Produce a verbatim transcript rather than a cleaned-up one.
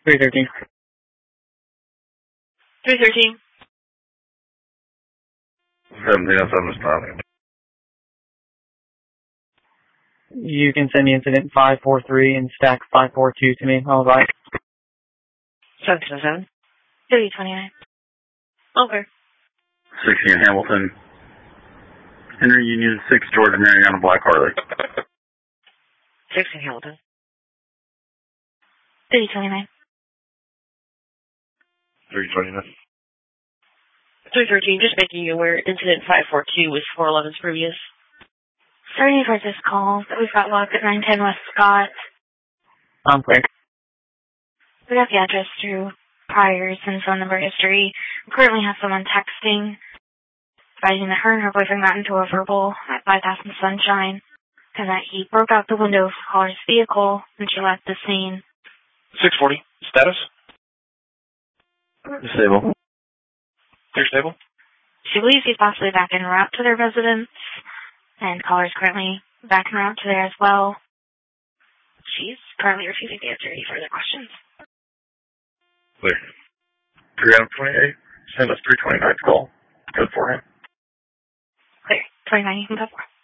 three thirteen. three thirteen. seventeen oh seven stop. You can send the incident five four three and stack five four two to me. All right. seventeen oh seven. thirty twenty-nine. Over. sixteen Hamilton. Henry Union six Georgia Mariana Black Harley. sixteen Hamilton. thirty twenty-nine. three twenty-nine. three thirteen, just making you aware, incident five four two was four eleven's previous. Sorry for this call, but we've got logged at nine ten West Scott. I'm clear. We got the address through priors and phone number history. We currently have someone texting, advising that her and her boyfriend got into a verbal at five thousand Sunshine, and that he broke out the window of the caller's vehicle and she left the scene. six forty. Status? Stable. Clear stable? She believes he's possibly back en route to their residence, and caller's currently back en route to there as well. She's currently refusing to answer any further questions. Clear. three twenty-eight. Send us three twenty-nine call. Good for him. Clear. twenty-nine, you can go for it.